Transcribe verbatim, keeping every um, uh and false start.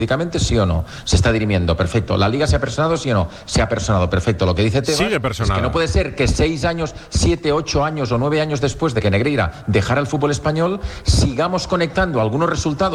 Jurídicamente, sí o no, se está dirimiendo, perfecto. ¿La Liga se ha personado, sí o no? Se ha personado, perfecto. Lo que dice Tebas Sigue es personada. que no puede ser que seis años, siete, ocho años o nueve años después de que Negreira dejara el fútbol español, sigamos conectando algunos resultados